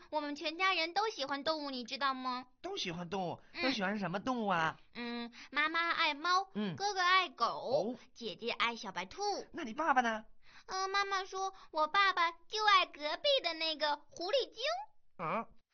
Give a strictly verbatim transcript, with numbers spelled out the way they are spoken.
我们全家人都喜欢动物，你知道吗？ 都喜欢动物， 嗯、 都喜欢什么动物啊？ 嗯，妈妈爱猫， 嗯， 哥哥爱狗， 哦， 姐姐爱小白兔。 那你爸爸呢？ 嗯、妈妈说我爸爸就爱隔壁的那个狐狸精。 啊，